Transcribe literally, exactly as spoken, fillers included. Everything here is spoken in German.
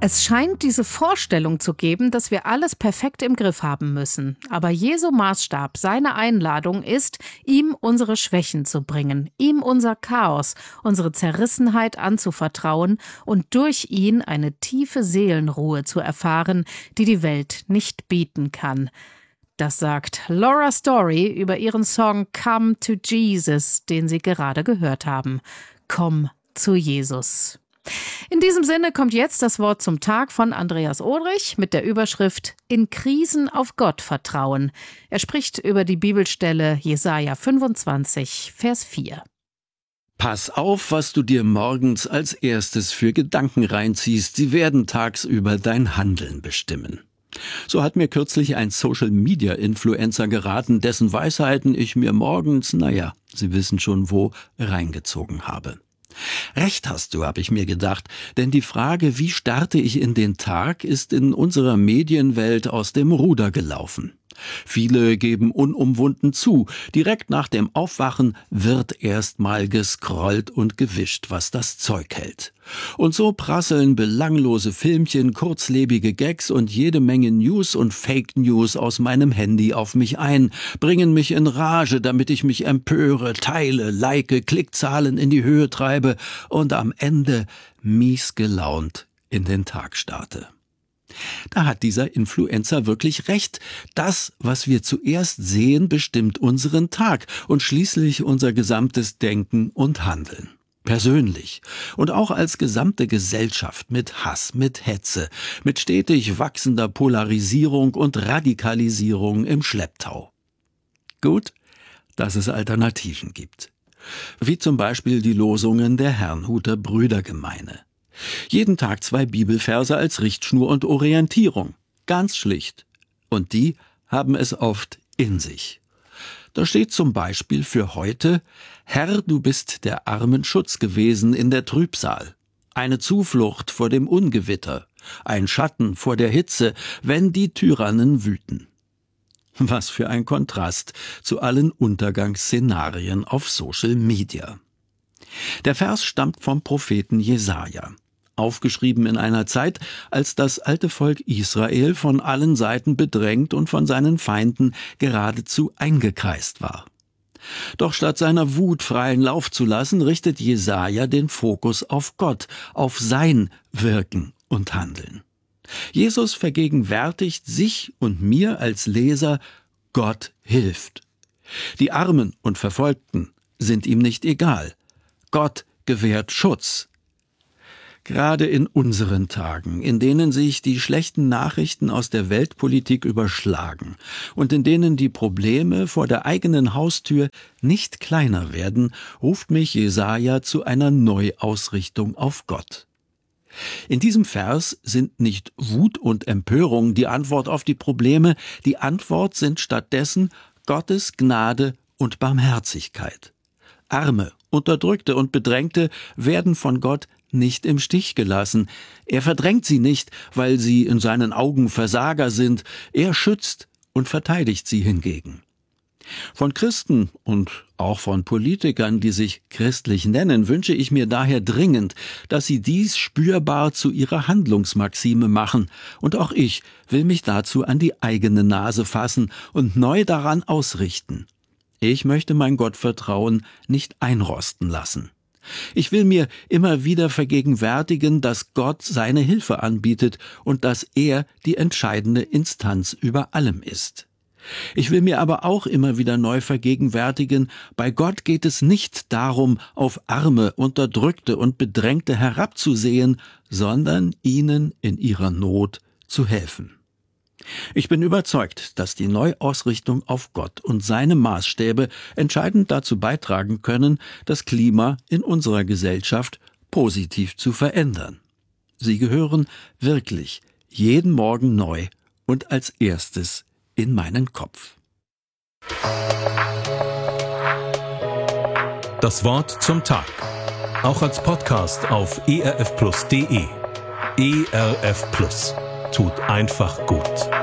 Es scheint diese Vorstellung zu geben, dass wir alles perfekt im Griff haben müssen. Aber Jesu Maßstab, seine Einladung ist, ihm unsere Schwächen zu bringen, ihm unser Chaos, unsere Zerrissenheit anzuvertrauen und durch ihn eine tiefe Seelenruhe zu erfahren, die die Welt nicht bieten kann. Das sagt Laura Story über ihren Song Come to Jesus, den Sie gerade gehört haben. Komm zu Jesus. In diesem Sinne kommt jetzt das Wort zum Tag von Andreas Ohrich mit der Überschrift In Krisen auf Gott vertrauen. Er spricht über die Bibelstelle Jesaja fünfundzwanzig, Vers vier. Pass auf, was du dir morgens als erstes für Gedanken reinziehst. Sie werden tagsüber dein Handeln bestimmen. So hat mir kürzlich ein Social-Media-Influencer geraten, dessen Weisheiten ich mir morgens, naja, Sie wissen schon wo, reingezogen habe. Recht hast du, habe ich mir gedacht, denn die Frage, wie starte ich in den Tag, ist in unserer Medienwelt aus dem Ruder gelaufen. Viele geben unumwunden zu, direkt nach dem Aufwachen wird erst mal gescrollt und gewischt, was das Zeug hält. Und so prasseln belanglose Filmchen, kurzlebige Gags und jede Menge News und Fake News aus meinem Handy auf mich ein, bringen mich in Rage, damit ich mich empöre, teile, like, Klickzahlen in die Höhe treibe und am Ende mies gelaunt in den Tag starte. Da hat dieser Influencer wirklich recht. Das, was wir zuerst sehen, bestimmt unseren Tag und schließlich unser gesamtes Denken und Handeln. Persönlich und auch als gesamte Gesellschaft mit Hass, mit Hetze, mit stetig wachsender Polarisierung und Radikalisierung im Schlepptau. Gut, dass es Alternativen gibt. Wie zum Beispiel die Losungen der Herrnhuter Brüdergemeine. Jeden Tag zwei Bibelverse als Richtschnur und Orientierung. Ganz schlicht. Und die haben es oft in sich. Da steht zum Beispiel für heute: Herr, du bist der Armen Schutz gewesen in der Trübsal, eine Zuflucht vor dem Ungewitter, ein Schatten vor der Hitze, wenn die Tyrannen wüten. Was für ein Kontrast zu allen Untergangsszenarien auf Social Media. Der Vers stammt vom Propheten Jesaja. Aufgeschrieben in einer Zeit, als das alte Volk Israel von allen Seiten bedrängt und von seinen Feinden geradezu eingekreist war. Doch statt seiner Wut freien Lauf zu lassen, richtet Jesaja den Fokus auf Gott, auf sein Wirken und Handeln. Jesus vergegenwärtigt sich und mir als Leser, Gott hilft. Die Armen und Verfolgten sind ihm nicht egal. Gott gewährt Schutz. Gerade in unseren Tagen, in denen sich die schlechten Nachrichten aus der Weltpolitik überschlagen und in denen die Probleme vor der eigenen Haustür nicht kleiner werden, ruft mich Jesaja zu einer Neuausrichtung auf Gott. In diesem Vers sind nicht Wut und Empörung die Antwort auf die Probleme, die Antwort sind stattdessen Gottes Gnade und Barmherzigkeit. Arme, Unterdrückte und Bedrängte werden von Gott nicht im Stich gelassen. Er verdrängt sie nicht, weil sie in seinen Augen Versager sind. Er schützt und verteidigt sie hingegen. Von Christen und auch von Politikern, die sich christlich nennen, wünsche ich mir daher dringend, dass sie dies spürbar zu ihrer Handlungsmaxime machen. Und auch ich will mich dazu an die eigene Nase fassen und neu daran ausrichten. Ich möchte mein Gottvertrauen nicht einrosten lassen. Ich will mir immer wieder vergegenwärtigen, dass Gott seine Hilfe anbietet und dass er die entscheidende Instanz über allem ist. Ich will mir aber auch immer wieder neu vergegenwärtigen, bei Gott geht es nicht darum, auf Arme, Unterdrückte und Bedrängte herabzusehen, sondern ihnen in ihrer Not zu helfen. Ich bin überzeugt, dass die Neuausrichtung auf Gott und seine Maßstäbe entscheidend dazu beitragen können, das Klima in unserer Gesellschaft positiv zu verändern. Sie gehören wirklich jeden Morgen neu und als erstes in meinen Kopf. Das Wort zum Tag. Auch als Podcast auf e r f plus punkt d e. E R F Plus. Tut einfach gut.